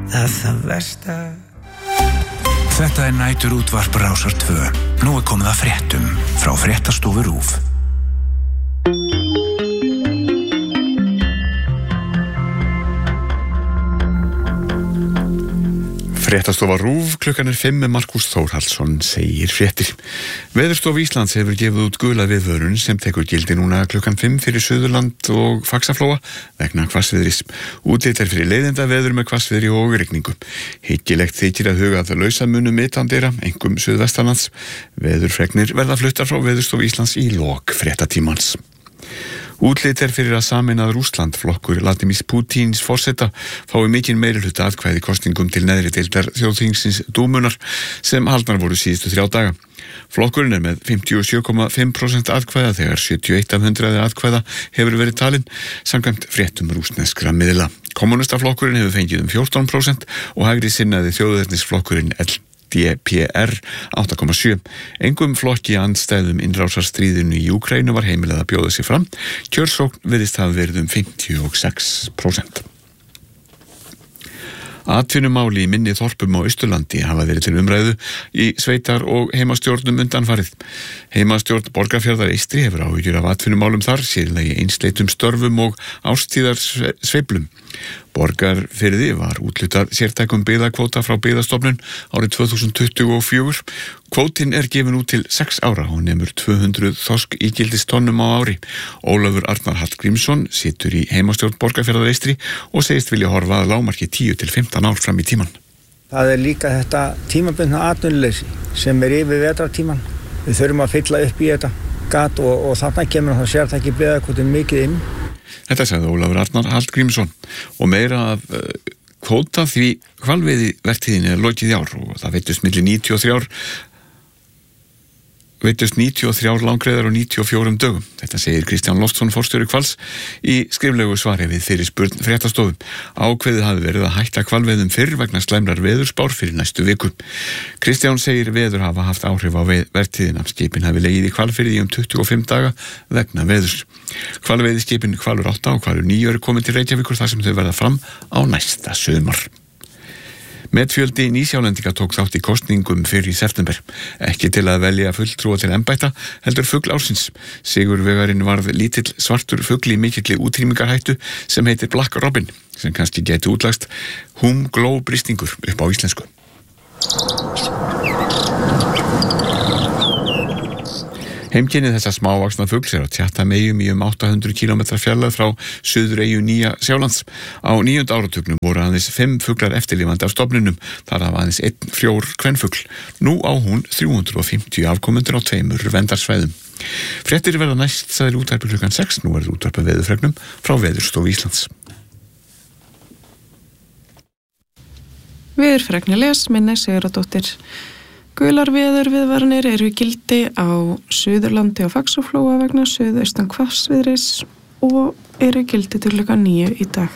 það versta. Þetta nætur útvarp Rásar 2. Nú komið að fréttum frá Fréttastofu RÚV. Fréttastofa RÚV, klukkan 5 með Markús Þórhallsson segir fréttir. Veðurstofa Íslands hefur gefið út gula viðvörun sem tekur gildi núna klukkan 5 fyrir Suðurland og Faxaflóa vegna hvassviðris. Útlit fyrir leiðinda veður með hvassviðri og rigningu. Hyggilegt þykir að huga að lausamunum ytandera, einkum suðvestanlands. Veðurfregnir verða fluttar frá Veðurstofa Íslands í lok fréttatímans. Útlit fyrir að sameinaður Rússland flokkur Vladimírs Pútíns forseta fái mikinn meirihluta atkvæði kosningum til neðri deildar þjóðþingsins Dúmunnar sem haldnar voru síðustu 3 daga. Flokkurinn með 57,5% atkvæða þegar 71 af 100 atkvæða hefur verið talin samkvæmt fréttum rússneskra miðla. Kommunistaflokkurinn hefur fengið 14% og hægri sinnaði þjóðernisflokkurinn DPR 8,7. Engum flokki andstæðum innrásarstríðinu í Úkraínu var heimilað að bjóða sig fram. Kjörsókn virðist hafa verið 56%. Atvinnumáli í minni þorpum á Austurlandi hafa verið til umræðu í sveitar og heimastjórnum undanfarið. Heimastjórn Borgarfjarðar Eystri hefur áhyggjur af atvinnumálum þar, sérlega í einsleitum störfum og árstíðarsveiflum. Borgarfirði var úthlutað sértækum byggðakvóta frá Byggðastofnun árið 2024. Kvótinn gefin út til 6 ára og nemur 200 þorskígildistonnum á ári. Ólafur Arnar Hallgrímsson situr í heimastjórn Borgarfjarðar Eystri og segist vilja horfa að lágmarki 10 til 15 ár fram í tíman. Það líka þetta tímabundna atvinnuleysi sem yfir vetrartíman. Við þurfum að fylla upp í þetta gat og þarna kemur það sértæki byggðakvótinn mikið inn. Þetta sagði Ólafur Arnar Hallgrímsson og meira af kvóta því hvalveiði vertíðin lokið í ár og það veittust milli 93 langreyðar og 94 dögum. Þetta segir Kristján Loftsson, forstjóri Hvals, í skriflegu svari við fyrirspurn Fréttastofu. Ákveðið hafi verið að hætta hvalveiðum fyrr vegna slæmrar veðurspár fyrir næstu viku. Kristján segir veður hafa haft áhrif á vertíðina. Skipin hafi legið í Hvalfirði í 25 daga vegna veðurs. Hvalveiðiskipin Hvalur 8 og Hvalur 9 komin til Reykjavíkur þar sem þau verða fram á næsta sumar. Metfjöldi Nýsjálendinga tók þátt í kosningum fyrir í september. Ekki til að velja fulltrúa til embætta, heldur fugl ársins. Sigurvegarinn varð lítill svartur fugl í mikilli útrýmingarhættu sem heitir Black Robin, sem kannski geti útlagst húmglóbristingur upp á íslensku. Heimkynnið þessa smávaxna fugls að Tjattameyjum í 800 km fjarlægð frá suðureyju Nýja Sjálands. Á 9. áratugnum voru aðeins 5 fuglar eftirlifandi af stofninum, þar af aðeins 1 frjór kvenfugl. Nú á hún 350 afkomendur á 2 verndarsvæðum. Fréttir verða næst, sagði útvarpið klukkan 6, nú verður útvarpið veðurfregnum frá Veðurstofu Íslands. Veðurfregni les minni Sigurðardóttir. Gular veðurviðvaranir eru í gildi á Suðurlandi og Faxaflóa vegna suðaustan hvassviðris og eru í gildi til klukkan 9 í dag.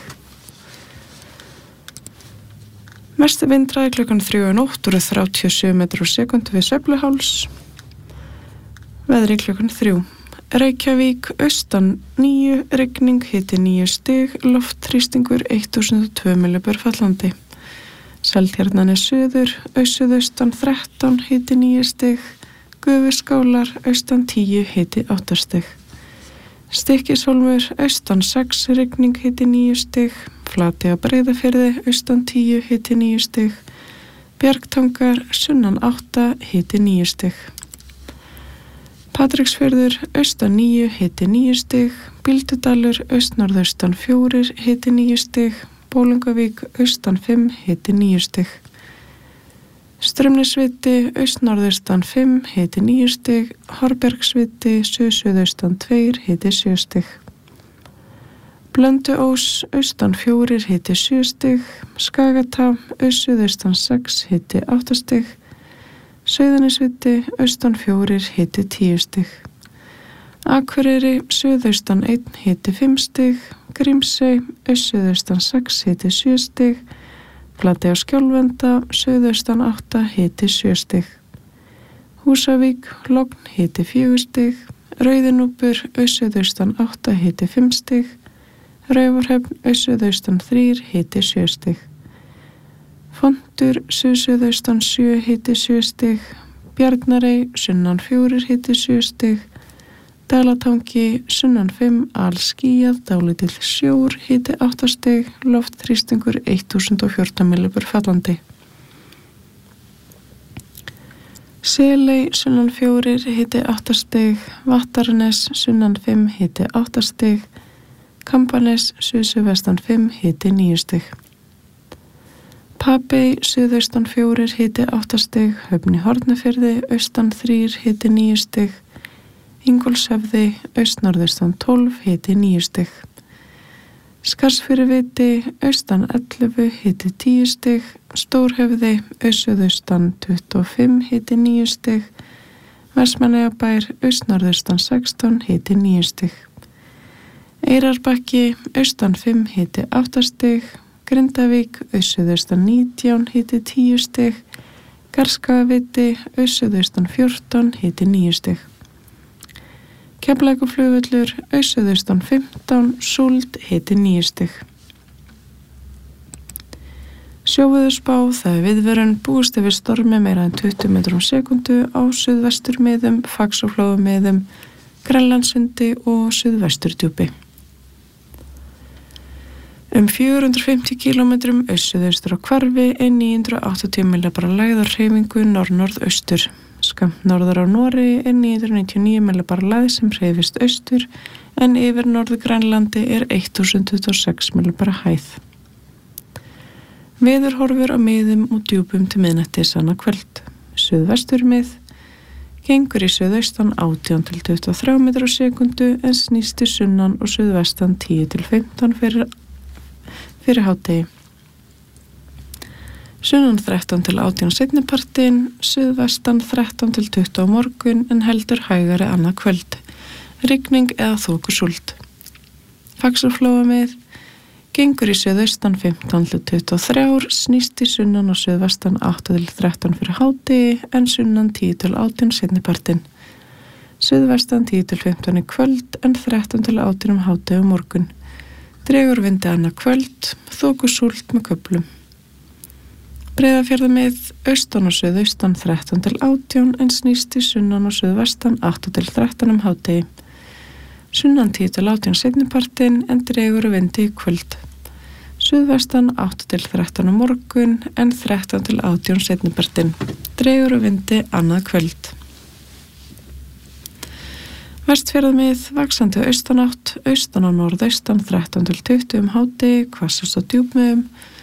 Mesti vindhraði klukkan 3 nótt eru 37 metrar á sekúndu við Sveifluháls. Veðri klukkan 3. Reykjavík austan 9, rigning, hiti 9 stig, loftþrýstingur 1002 millibör fallandi. Seltjarnarnes suður, suðaustan 13, hiti 9 stig, Gufuskálar, austan 10, hiti 8 stig. Stykkishólmur, austan 6, rigning, hiti 9 stig, Flatey á Breiðafirði, austan 10, hiti 9 stig, Bjargtangar, sunnan 8, hiti 9 stig. Patreksfjörður, austan 9, hiti 9 stig, Bíldudalur, austnorðaustan 4, hiti 9 stig, Bólungavík, austan 5, hiti 9 stig. Straumnesviti, austnorðaustan 5, hiti 9 stig, Horbergsviti, suðsuðaustan 2, hiti 7 stig. Blönduós, austan 4, hiti 7 stig, Skagatá, suðaustan 6, hiti 8 stig, Sauðanesviti, austan 4, hiti 10 stig. Akureyri, suðaustan 1, hiti 5 stig, Grímsey, suðaustan 6, hiti 7 stig, Flatey á Skjálfanda, suðaustan 8, hiti 7 stig. Húsavík, Logn, hiti 4 stig, Rauðinúpur, suðaustan 8, hiti 5 stig, Raufarhöfn, suðaustan 3, hiti 7 stig. Fontur suðsuðaustan 7 hiti 7 stig, Bjarnarey sunnan 4 hiti 7 stig, Dalatangi sunnan 5 alskýjað dálítill sjór hiti 8 stig, loftþrýstingur 1014 millibur fallandi. Seley sunnan 4 hiti 8 stig, Vattarnes sunnan 5 hiti 8 stig, Kambanes suðsuðvestan 5 hiti 9 stig. Papey suðaustan 4 hiti 8 stig, Höfn í Hornafirði austan 3 hiti 9 stig, Ingólfshöfði austnorðaustan 12 hiti 9 stig. Skarðsfirðiviti austan 11 hiti 10 stig, Stórhöfði suðaustan 25 hiti 9 stig, Vestmannaeyjabær austnorðaustan 16 hiti 9 stig. Eyrarbakki austan 5 hiti 8 stig, Grindavík suðaustan 19 hiti 10 stig, Garðskagaviti suðaustan 14 hiti 9 stig. Keflavíkurflugvöllur suðaustan 15, Súld hiti 9 stig. Sjóveðurspá, það viðvörun, búist yfir stormi meira en 20 metrum á sekundu á suðvesturmiðum, Faxaflóamiðum, Grænlandssundi og suðvesturdjúpi. 450 km suðaustur á Hvarfi 980 millibara lægðarhreyfingu norð-norðaustur. Skammt norður á Noregi 999 millibara lægð sem hreyfist austur, en yfir Norður-Grænlandi 1026 millibara hæð. Veðurhorfur á miðum og djúpum til miðnættis annað kvöld. Suðvesturmið gengur í suðaustan 18 til 23 metrar á sekundu en snýst í sunnan og suðvestan 10 til 15 fyrir hádegi. Sunnan 13 til 18 seinnipartinn, suðvestan 13 til 20 á morgun en heldur hægari annað kvöld. Rigning eða þokusúld. Faxaflóamið gengur í suðaustan 15 til 23, snýst í sunnan og suðvestan 8 til 13 fyrir hádegi en sunnan 10 til 18 seinnipartinn. Suðvestan 10 til 15 í kvöld en 13 til 18 hádegi á morgun. Dregur vindi annað kvöld, þokusúld með köflum. Breiðafjarðarmið austan og suðaustan 13 til 18 en snýst í sunnan og suðvestan 8 til 13 hádegi. Sunnan 10 til 18 seinnipartinn en dregur vindi í kvöld. Suðvestan 8 til 13 á morgun en 13 til 18 seinnipartinn. Dregur vindi annað kvöld. Vestfjarðarmið vaxandi austanátt, austan og norðaustan 13 til 20 hádegi, hvassast á djúpmiðum,